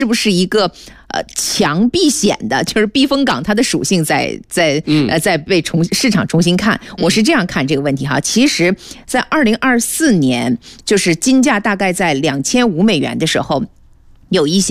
是不是一个强避险的，就是避风港它的属性在被市场重新看。我是这样看这个问题哈。其实在2024年，就是金价大概在$2500的时候，有一些